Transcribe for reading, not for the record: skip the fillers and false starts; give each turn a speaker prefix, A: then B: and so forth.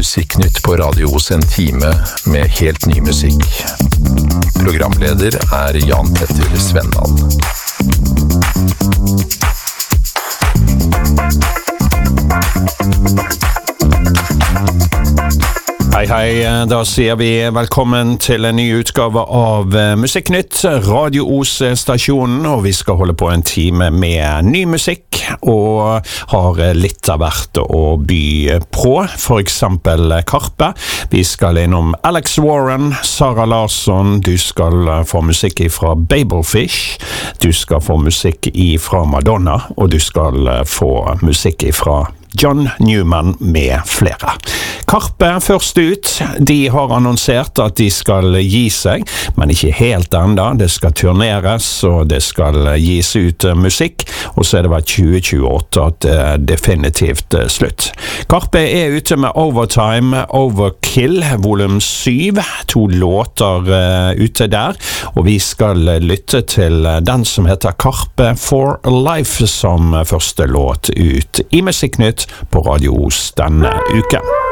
A: Musikknytt på Radio Os en time med helt ny musikk. Programleder Jan Petter Svendal.
B: Hei, da sier vi velkommen til en ny utgave av Musikknytt, Radio Os-stasjonen, og vi skal holde på en time med ny musikk, og har litt av hvert å by på, for eksempel Karpe. Vi skal innom Alex Warren, Sara Larsson, du skal få musikk fra Babelfish, du skal få musikk fra Madonna, og du skal få musikk fra John Newman med flere. Karpe først ut, de har annonsert at de skal gi seg, men ikke helt enda. Det skal turneres, og det skal gis ut musikk, og så er det vært 2028 at det definitivt slutt. Karpe er ute med Overtime, Overkill, volum 7, 2 låter ute der, og vi skal lytte til den som heter Karpe for Life som første låt ut i Musikknytt på Radio Os denne uken.